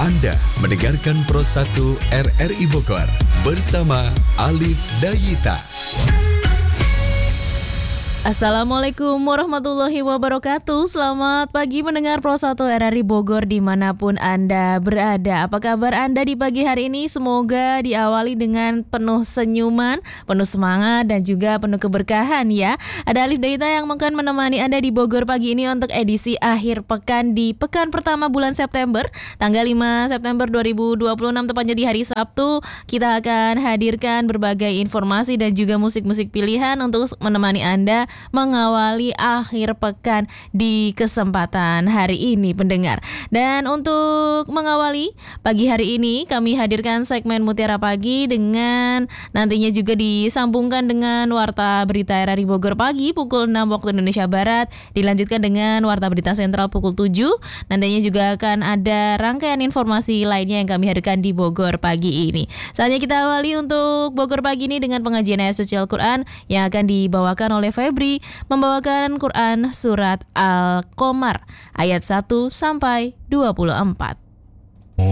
Anda mendengarkan Pro 1 RRI Bogor bersama Alif Dayita. Assalamualaikum warahmatullahi wabarakatuh. Selamat pagi mendengar Pro 1 RRI Bogor dimanapun Anda berada. Apa kabar Anda di pagi hari ini? Semoga diawali dengan penuh senyuman, penuh semangat dan juga penuh keberkahan ya. Ada Alif Daita yang akan menemani Anda di Bogor pagi ini untuk edisi akhir pekan di pekan pertama bulan September, tanggal 5 September 2026 tepatnya di hari Sabtu. Kita akan hadirkan berbagai informasi dan juga musik-musik pilihan untuk menemani Anda mengawali akhir pekan di kesempatan hari ini pendengar. Dan untuk mengawali pagi hari ini kami hadirkan segmen Mutiara Pagi dengan nantinya juga disambungkan dengan Warta Berita RRI Bogor pagi pukul 6 waktu Indonesia Barat, dilanjutkan dengan Warta Berita Sentral pukul 7. Nantinya juga akan ada rangkaian informasi lainnya yang kami hadirkan di Bogor pagi ini. Saatnya kita awali untuk Bogor pagi ini dengan pengajian ayat suci Al-Quran yang akan dibawakan oleh Febri, membawakan Quran Surat Al-Qamar ayat 1 sampai 24.